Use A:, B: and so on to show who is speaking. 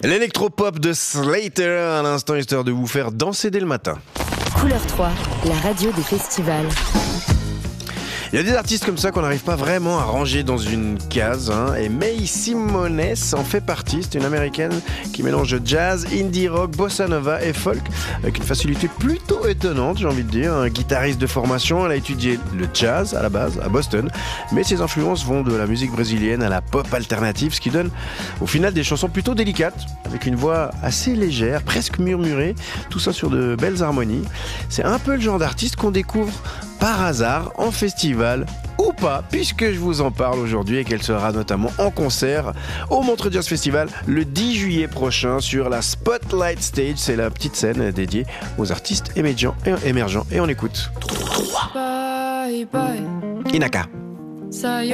A: L'électropop de Slater à l'instant, histoire de vous faire danser dès le matin.
B: Couleur 3, la radio des festivals.
A: Il y a des artistes comme ça qu'on n'arrive pas vraiment à ranger dans une case, et May Simones en fait partie. C'est une américaine qui mélange jazz, indie rock, bossa nova et folk avec une facilité plutôt étonnante, j'ai envie de dire. Un guitariste de formation, elle a étudié le jazz à la base à Boston, mais ses influences vont de la musique brésilienne à la pop alternative, ce qui donne au final des chansons plutôt délicates avec une voix assez légère, presque murmurée, tout ça sur de belles harmonies. C'est un peu le genre d'artiste qu'on découvre par hasard en festival ou pas, puisque je vous en parle aujourd'hui et qu'elle sera notamment en concert au Montreux Jazz Festival le 10 juillet prochain sur la Spotlight Stage. C'est la petite scène dédiée aux artistes émergents et on écoute.
C: Bye bye.
A: Inaka.